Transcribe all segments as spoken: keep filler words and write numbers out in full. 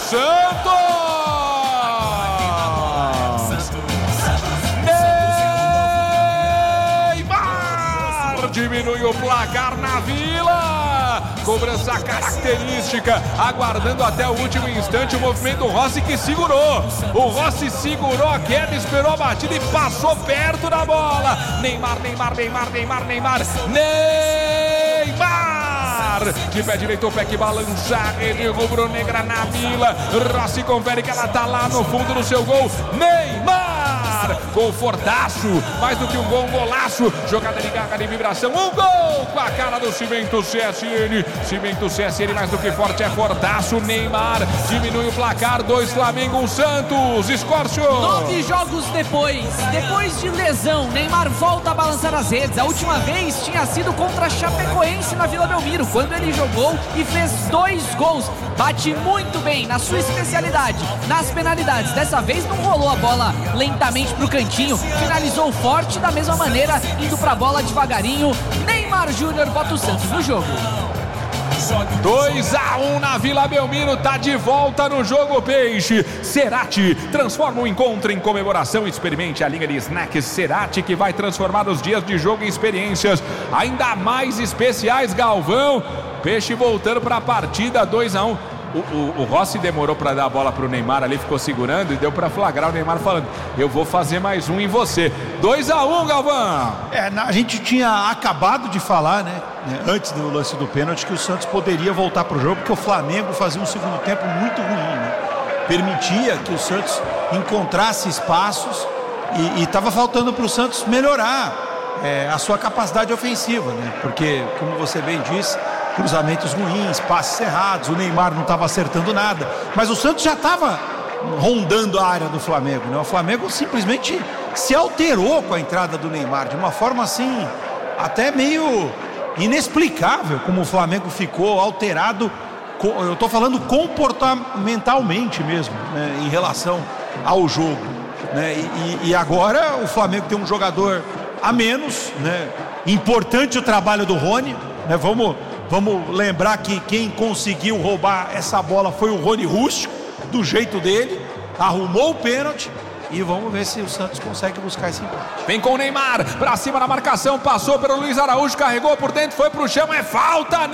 Santos! Neymar diminui o placar na Vila. Cobrança característica, aguardando até o último instante o movimento do Rossi, que segurou. O Rossi segurou a queda, esperou a batida e passou perto da bola. Neymar, Neymar, Neymar, Neymar, Neymar, Neymar! De pé direito, o pé que balança, a rede rubro-negra na Vila. Rossi confere que ela tá lá no fundo do seu gol. Neymar! Gol fortaço, mais do que um gol, um golaço. Jogada de garra, de vibração, um gol com a cara do Cimento C S N. Cimento C S N, mais do que forte, é fortaço. Neymar diminui o placar, dois Flamengo, um Santos. Escórcio. Nove jogos depois, depois de lesão, Neymar volta a balançar as redes. A última vez tinha sido contra a Chapecoense na Vila Belmiro, quando ele jogou e fez dois gols. Bate muito bem na sua especialidade, nas penalidades. Dessa vez não rolou a bola lentamente pro cantinho, finalizou forte da mesma maneira, indo pra bola devagarinho. Neymar Júnior bota o Santos no jogo. dois a um na Vila Belmiro, tá de volta no jogo, Peixe. Cerati transforma o encontro em comemoração. Experimente a linha de snacks Cerati, que vai transformar os dias de jogo em experiências ainda mais especiais. Galvão, Peixe voltando para a partida. Dois a um. O, o, o Rossi demorou para dar a bola pro Neymar ali, ficou segurando e deu para flagrar o Neymar falando: eu vou fazer mais um em você. dois a um, Galvão. É, a gente tinha acabado de falar, né, antes do lance do pênalti, que o Santos poderia voltar pro jogo, porque o Flamengo fazia um segundo tempo muito ruim, né? Permitia que o Santos encontrasse espaços e estava faltando para o Santos melhorar é, a sua capacidade ofensiva, né? Porque, como você bem disse, cruzamentos ruins, passes errados, o Neymar não estava acertando nada, mas o Santos já estava rondando a área do Flamengo, né? O Flamengo simplesmente se alterou com a entrada do Neymar, de uma forma assim, até meio inexplicável, como o Flamengo ficou alterado, eu estou falando comportamentalmente mesmo, né, em relação ao jogo, né? E, e agora o Flamengo tem um jogador a menos, né? Importante o trabalho do Rony, né? Vamos Vamos lembrar que quem conseguiu roubar essa bola foi o Rony Rústico, do jeito dele, arrumou o pênalti e vamos ver se o Santos consegue buscar esse empate. Vem com o Neymar, pra cima na marcação, passou pelo Luiz Araújo, carregou por dentro, foi pro chão, é falta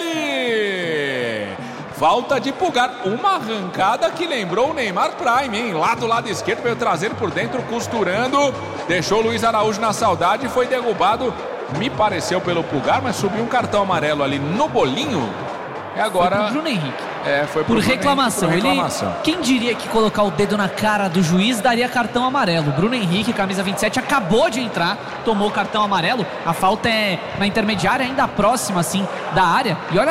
nele! Falta de Pulgar, uma arrancada que lembrou o Neymar Prime, hein? Lá do lado esquerdo, veio trazer por dentro, costurando, deixou o Luiz Araújo na saudade e foi derrubado. Me pareceu pelo Pulgar, mas subiu um cartão amarelo ali no bolinho. E agora... Foi pro Bruno Henrique. É, foi pro por, Bruno reclamação. Henrique, por reclamação. Ele, quem diria que colocar o dedo na cara do juiz daria cartão amarelo? Bruno Henrique, camisa vinte e sete, acabou de entrar, tomou cartão amarelo. A falta é na intermediária, ainda próxima assim da área. E olha